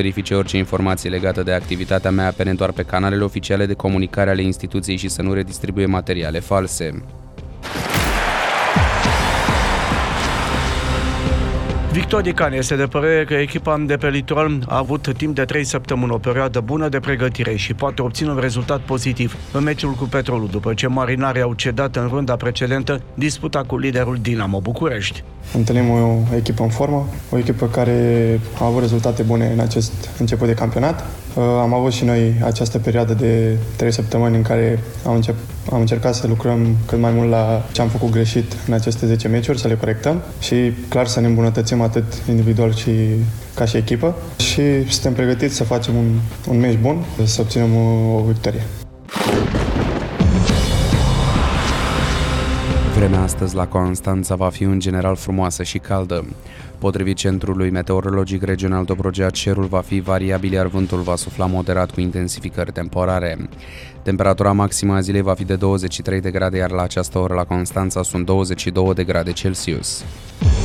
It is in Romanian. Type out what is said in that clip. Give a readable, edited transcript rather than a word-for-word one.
verifice orice informație legată de activitatea mea apelând doar pe canalele oficiale de comunicare ale instituției și să nu redistribuie materiale false. Victor Dican este de părere că echipa de pe litoral a avut timp de 3 săptămâni o perioadă bună de pregătire și poate obține un rezultat pozitiv în meciul cu Petrolul, după ce marinarii au cedat în runda precedentă disputa cu liderul Dinamo București. Întâlnim o echipă în formă, o echipă care a avut rezultate bune în acest început de campionat. Am avut și noi această perioadă de 3 săptămâni în care am încercat să lucrăm cât mai mult la ce am făcut greșit în aceste 10 meciuri, să le corectăm și clar să ne îmbunătățim atât individual și ca și echipă și suntem pregătiți să facem un meci bun, să obținem o victorie. Vremea astăzi la Constanța va fi în general frumoasă și caldă. Potrivit Centrului Meteorologic Regional Dobrogea, cerul va fi variabil, iar vântul va sufla moderat cu intensificări temporare. Temperatura maximă a zilei va fi de 23 de grade, iar la această oră la Constanța sunt 22 de grade Celsius.